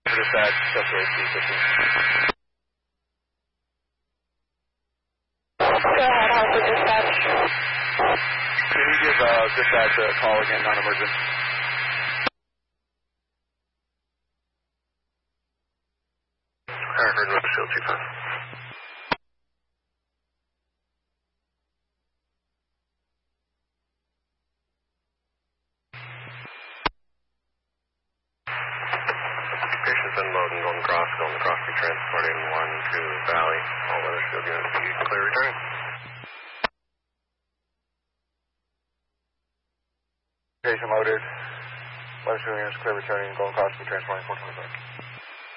Dispatch, Chester 815. Go ahead, Harper Dispatch. Can you give dispatch a call again, non-emergent? Harvard, Northfield, 25. Patients unloading, going across, be transporting 1 to Valley. All Weathersfield units be clear return. Patient loaded. Weathersfield units clear returning, going across, be transporting 425.